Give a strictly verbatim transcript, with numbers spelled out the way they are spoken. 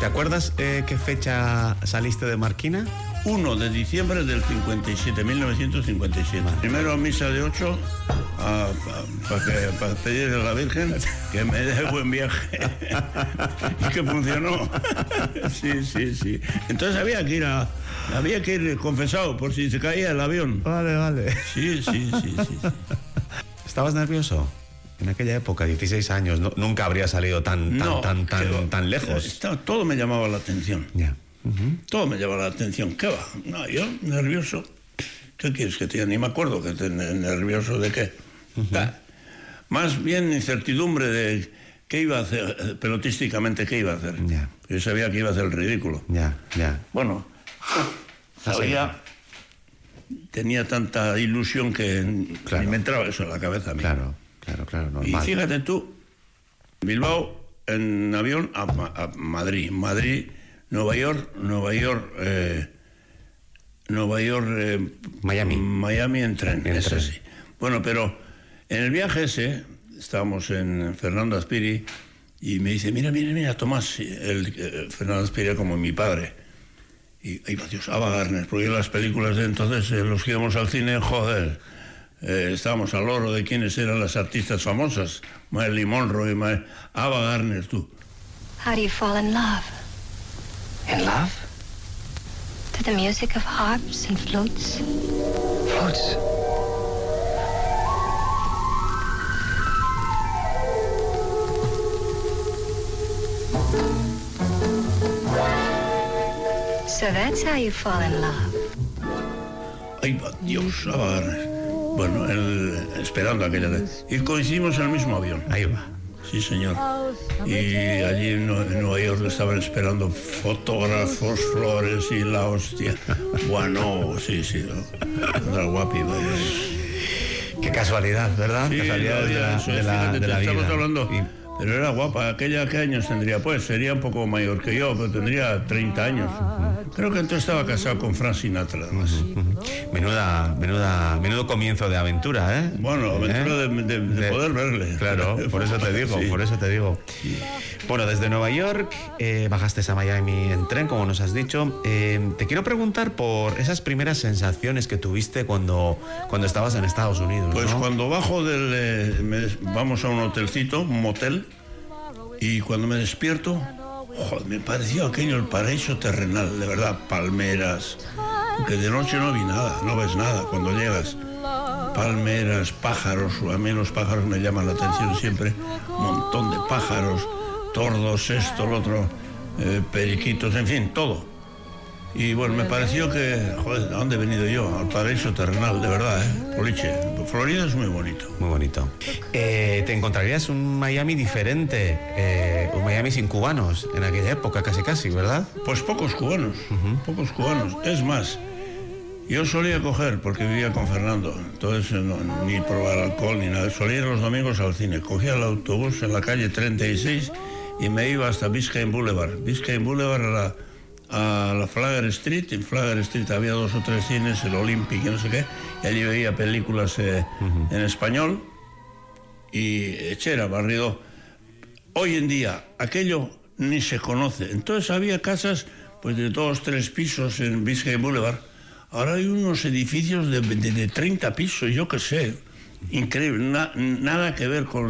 ¿Te acuerdas eh, qué fecha saliste de Marquina? uno de diciembre del cincuenta y siete, mil novecientos cincuenta y siete. Primero a misa de ocho para pedirle a la Virgen que me dé buen viaje. Y que funcionó. Sí, sí, sí. Entonces había que ir a, había que ir confesado por si se caía el avión. Vale, vale. Sí, sí, sí, sí, sí. ¿Estabas nervioso? En aquella época, dieciséis años, no, nunca habría salido tan, tan, No, tan, tan, que, tan lejos. Estaba, todo me llamaba la atención. Ya. Yeah. Uh-huh. Todo me llamaba la atención. ¿Qué va? No, yo nervioso. ¿Qué quieres que te diga? Ni me acuerdo que te nervioso de qué. Uh-huh. Ah, más bien incertidumbre de qué iba a hacer, pelotísticamente qué iba a hacer. Yeah. Yo sabía que iba a hacer el ridículo. Ya, yeah, ya. Yeah. Bueno, sabía, tenía tanta ilusión que claro. ni me entraba eso en la cabeza a mí. Claro, claro, claro, normal. Y fíjate tú, Bilbao en avión a, a Madrid, Madrid, Nueva York, Nueva York, eh, Nueva York, eh, Miami. Miami en tren, en es tren. así. Bueno, pero en el viaje ese, estábamos en Fernando Aspiri y me dice, mira, mira, mira, Tomás, el, eh, Fernando Aspiri era como mi padre. Y, ay, Dios, Ava Gardner, porque las películas de entonces, eh, los que íbamos al cine, joder, eh, estábamos al loro de quiénes eran las artistas famosas, Marilyn Monroe, Mar Ava Gardner, tú. How do you fall in love? In love? To the music of harps and flutes. Flutes? So that's how you fall in love. Ay, Dios, Ava Gardner. Bueno, el, esperando aquella vez. Y coincidimos en el mismo avión. Ahí va. Sí, señor. Y allí en Nueva York estaban esperando fotógrafos, flores y la hostia. Bueno, sí, sí. Era guapi. Qué casualidad, ¿verdad? Sí, Casualidades no, de la, eso, de la, fíjate, de la vida. Estamos hablando... Y... Pero era guapa. Aquella, ¿qué años tendría? Pues sería un poco mayor que yo, pero tendría treinta años. Uh-huh. Creo que entonces estaba casado con Frank Sinatra, además. Uh-huh, uh-huh. Menuda, menuda, menudo comienzo de aventura, ¿eh? Bueno, aventura ¿Eh? de, de, de, de poder verle. Claro, por eso te digo, sí. por eso te digo. Sí. Bueno, desde Nueva York eh, bajaste a Miami en tren, como nos has dicho. Eh, te quiero preguntar por esas primeras sensaciones que tuviste cuando, cuando estabas en Estados Unidos. Pues ¿no? cuando bajo del... Eh, me, vamos a un hotelcito, un motel, y cuando me despierto, joder, me pareció aquello el paraíso terrenal, de verdad, palmeras, porque de noche no vi nada, no ves nada cuando llegas. Palmeras, pájaros, a mí los pájaros me llaman la atención siempre, un montón de pájaros, tordos, esto, lo otro, eh, periquitos, en fin, todo. Y bueno, me pareció que, joder, ¿a dónde he venido yo? Al paraíso terrenal, de verdad, ¿eh? Poliche, Florida es muy bonito. Muy bonito. Eh, ¿Te encontrarías un Miami diferente, eh, un Miami sin cubanos en aquella época, casi casi, verdad? Pues pocos cubanos, uh-huh. pocos cubanos. Es más, yo solía coger, porque vivía con Fernando, entonces no, ni probar alcohol ni nada, solía ir los domingos al cine. Cogía el autobús en la calle treinta y seis y me iba hasta Biscayne Boulevard. Biscayne Boulevard era... a la Flagler Street. En Flagler Street había dos o tres cines, el Olympic y no sé qué, y allí veía películas eh, uh-huh. en español y Echera, barrido. Hoy en día aquello ni se conoce, entonces había casas pues de dos, tres pisos en Biscayne Boulevard. Ahora hay unos edificios de, de, de treinta pisos, yo qué sé, increíble, na, nada que ver con